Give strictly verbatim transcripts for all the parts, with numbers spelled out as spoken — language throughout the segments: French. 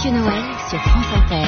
Monsieur Noël sur France Inter.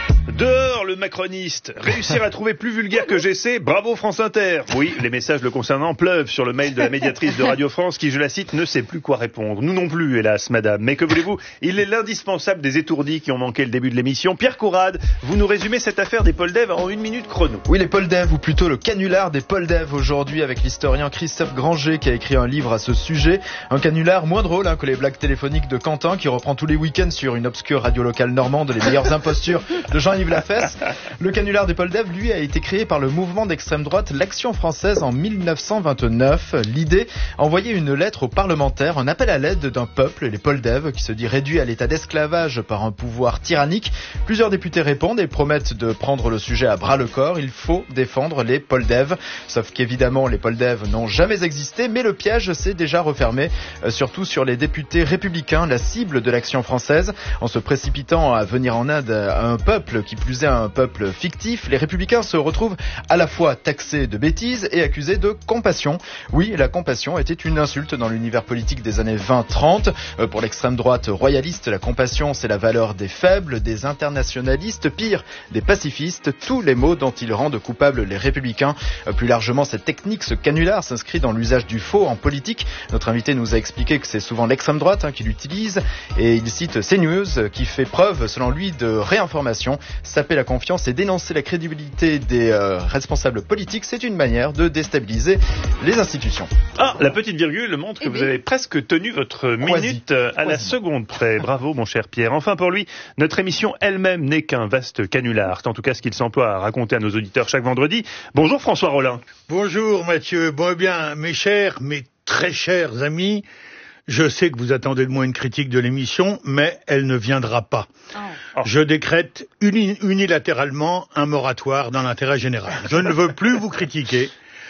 Dehors le macroniste, réussir à trouver plus vulgaire que j'essaie, bravo France Inter. Oui, les messages le concernant pleuvent sur le mail de la médiatrice de Radio France qui, je la cite, ne sait plus quoi répondre. Nous non plus, hélas, madame. Mais que voulez-vous, il est l'indispensable des étourdis qui ont manqué le début de l'émission. Pierre Courade, vous nous résumez cette affaire des Poldev en une minute chrono. Oui, les Poldev, ou plutôt le canular des Poldev aujourd'hui avec l'historien Christophe Granger qui a écrit un livre à ce sujet. Un canular moins drôle hein, que les blagues téléphoniques de Quentin qui reprend tous les week-ends sur une obscure radio locale normande les meilleures impostures de Jean-Yves Lafesse. Le canular des Poldev, lui, a été créé par le mouvement d'extrême droite l'Action française en mille neuf cent vingt-neuf. L'idée, envoyer une lettre aux parlementaires, un appel à l'aide d'un peuple, les Poldev, qui se dit réduit à l'état d'esclavage par un pouvoir tyrannique. Plusieurs députés répondent et promettent de prendre le sujet à bras le corps. Il faut défendre les Poldev. Sauf qu'évidemment, les Poldev n'ont jamais existé, mais le piège s'est déjà refermé, euh, surtout sur les députés républicains, la cible de l'Action française. En se précipitant à venir en aide à un peuple, qui plus est un peuple fictif, les républicains se retrouvent à la fois taxés de bêtises et accusés de compassion. Oui, la compassion était une insulte dans l'univers politique des années vingt trente. Euh, pour l'extrême droite royaliste, la compassion, c'est la valeur des faibles, des internationalistes, pire, des pacifistes, tous les mots dont ils rendent coupables les républicains. Euh, plus largement, cette technique, ce canular, s'inscrit dans l'usage du faux en politique. Notre invité nous a expliqué que c'est souvent l'extrême droite hein, qui l'utilise et il cite CNews qui fait preuve, selon lui, de réinformation. Saper la confiance et dénoncer la crédibilité des euh, responsables politiques, c'est une manière de déstabiliser les institutions. Ah, la petite virgule montre que vous avez presque tenu votre minute Quasi. à la Quasi. seconde près. Bravo, mon cher Pierre. Enfin, pour lui, notre émission elle-même n'est qu'un vaste canular. C'est en tout cas ce qu'il s'emploie à raconter à nos auditeurs chaque vendredi. Bonjour, François Rollin. Bonjour, Mathieu. Bon, eh bien, mes chers, mes très chers amis, je sais que vous attendez de moi une critique de l'émission, mais elle ne viendra pas. Oh. Je décrète uni- unilatéralement un moratoire dans l'intérêt général. Je ne veux plus vous critiquer.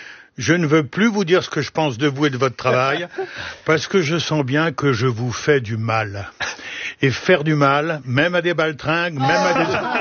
Je ne veux plus vous dire ce que je pense de vous et de votre travail, parce que je sens bien que je vous fais du mal. Et faire du mal, même à des baltringues, même à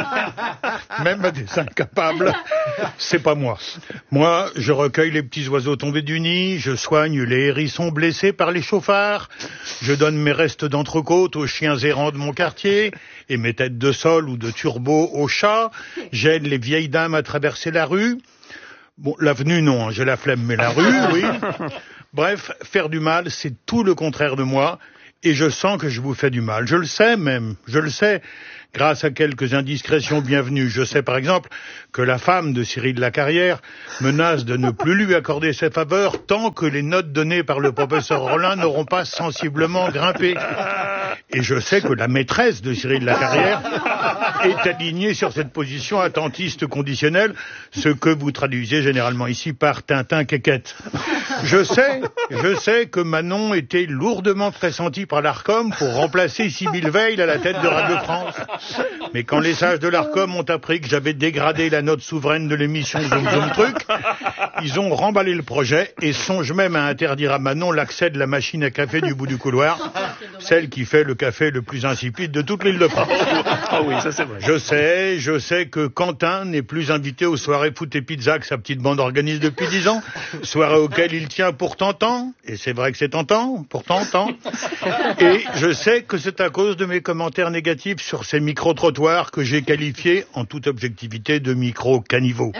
des, même à des incapables, c'est pas moi. Moi, je recueille les petits oiseaux tombés du nid, je soigne les hérissons blessés par les chauffards, je donne mes restes d'entrecôte aux chiens errants de mon quartier, et mes têtes de sol ou de turbo aux chats, j'aide les vieilles dames à traverser la rue. Bon, l'avenue, non, hein, j'ai la flemme, mais la rue, oui. Bref, faire du mal, c'est tout le contraire de moi, et je sens que je vous fais du mal. Je le sais même, je le sais, grâce à quelques indiscrétions bienvenues. Je sais par exemple que la femme de Cyril Lacarrière menace de ne plus lui accorder ses faveurs tant que les notes données par le professeur Rollin n'auront pas sensiblement grimpé. Et je sais que la maîtresse de Cyril Lacarrière est alignée sur cette position attentiste conditionnelle, ce que vous traduisez généralement ici par Tintin Quéquette. Je sais, je sais que Manon était lourdement pressentie par l'Arcom pour remplacer Sybille Veil à la tête de Radio France. Mais quand les sages de l'Arcom ont appris que j'avais dégradé la note souveraine de l'émission Zoom Zoom Truc, ils ont remballé le projet et songent même à interdire à Manon l'accès de la machine à café du bout du couloir, celle qui fait le café le plus insipide de toute l'île de France. Ah oui, ça c'est vrai. Je sais, je sais que Quentin n'est plus invité aux soirées foot et pizza que sa petite bande organise depuis dix ans, soirées auxquelles il tient pourtant tant, et c'est vrai que c'est tentant, pourtant tant, et je sais que c'est à cause de mes commentaires négatifs sur ces micro-trottoirs que j'ai qualifiés, en toute objectivité, de micro-caniveaux.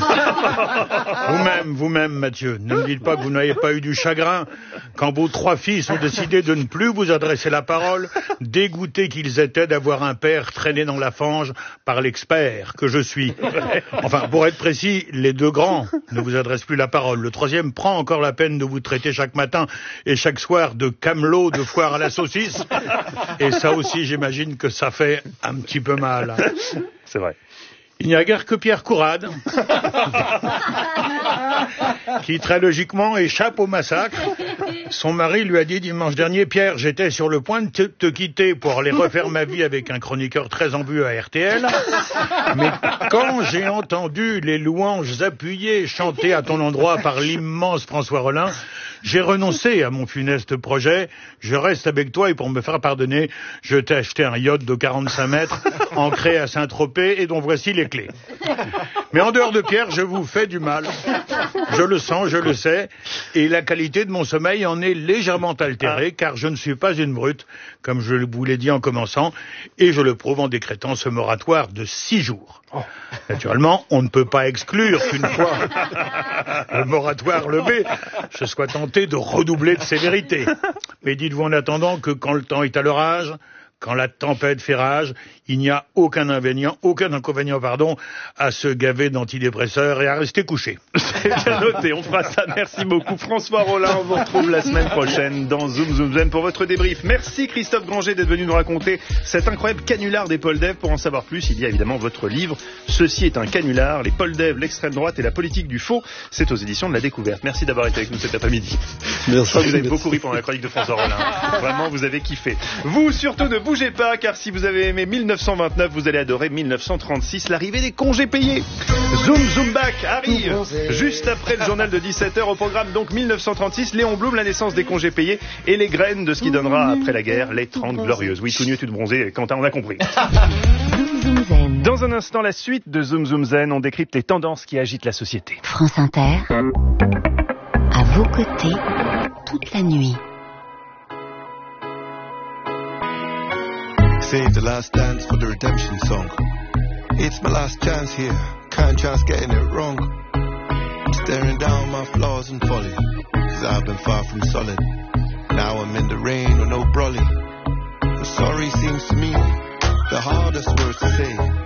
Vous-même, vous-même, Mathieu, ne me dites pas que vous n'avez pas eu du chagrin quand vos trois fils ont décidé de ne plus vous adresser la parole, dégoûtés qu'ils étaient d'avoir un père traîné dans la fange par l'expert que je suis. Enfin, pour être précis, les deux grands ne vous adressent plus la parole. Le troisième prend encore la peine de vous traiter chaque matin et chaque soir de camelot de foire à la saucisse. Et ça aussi, j'imagine que ça fait un petit peu mal. C'est vrai. Il n'y a guère que Pierre Courade, qui très logiquement échappe au massacre. Son mari lui a dit dimanche dernier, Pierre, j'étais sur le point de te, te quitter pour aller refaire ma vie avec un chroniqueur très en vue à R T L. Mais quand j'ai entendu les louanges appuyées chantées à ton endroit par l'immense François Rollin, j'ai renoncé à mon funeste projet. Je reste avec toi et pour me faire pardonner, je t'ai acheté un yacht de quarante-cinq mètres ancré à Saint-Tropez et dont voici les clés. Mais en dehors de Pierre, je vous fais du mal. Je le sens, je le sais. Et la qualité de mon sommeil en est légèrement altérée, car je ne suis pas une brute, comme je vous l'ai dit en commençant, et je le prouve en décrétant ce moratoire de six jours. Oh. Naturellement, on ne peut pas exclure qu'une fois le moratoire levé, je sois tenté de redoubler de sévérité. Mais dites-vous en attendant que quand le temps est à l'orage, quand la tempête fait rage, il n'y a aucun inconvénient, aucun inconvénient, pardon, à se gaver d'antidépresseurs et à rester couché. C'est bien noté, on fera ça. Merci beaucoup François Rollin. On vous retrouve la semaine prochaine dans Zoom Zoom Zen pour votre débrief. Merci Christophe Granger d'être venu nous raconter cet incroyable canular des Poldev. Pour en savoir plus, il y a évidemment votre livre. Ceci est un canular, les Poldev, l'extrême droite et la politique du faux. C'est aux éditions de La Découverte. Merci d'avoir été avec nous cet après-midi. Merci. Je crois que vous avez beaucoup ri pendant la chronique de François Rollin. Vraiment, vous avez kiffé. Vous, surtout, ne bougez pas, car si vous avez aimé mille neuf cent vingt-neuf, vous allez adorer mille neuf cent trente-six, l'arrivée des congés payés. Zoom Zoom Back arrive juste après le journal de dix-sept heures. Au programme donc mille neuf cent trente-six, Léon Blum, la naissance des congés payés et les graines de ce qui donnera après la guerre les trente glorieuses. Oui, tout nu, tout bronzé, Quentin, on a compris. Dans un instant, la suite de Zoom Zoom Zen, on décrypte les tendances qui agitent la société. France Inter, à vos côtés, toute la nuit. Save the last dance for the redemption song. It's my last chance here, can't chance getting it wrong. Staring down my flaws and folly, cause I've been far from solid. Now I'm in the rain with no brolly. The sorry seems to me the hardest words to say.